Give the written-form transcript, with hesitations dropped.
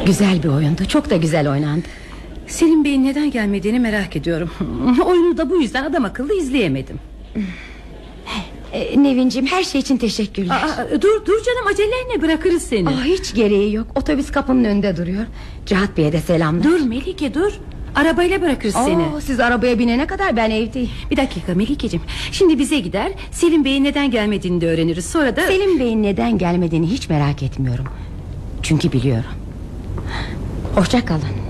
Güzel bir oyundu, çok da güzel oynandı. Selim Bey'in neden gelmediğini merak ediyorum. Oyunu da bu yüzden adam akıllı izleyemedim. Nevinciğim, her şey için teşekkürler. Dur canım, acele bırakırız seni. Hiç gereği yok, otobüs kapının önünde duruyor. Cihat Bey'e de selamlar. Dur Melike, dur. Arabayla bırakırız seni. Siz arabaya binene kadar ben evdeyim. Bir dakika Melikeciğim, şimdi bize gider, Selim Bey'in neden gelmediğini de öğreniriz. Sonra da... Selim Bey'in neden gelmediğini hiç merak etmiyorum. Çünkü biliyorum. Hoşça kalın.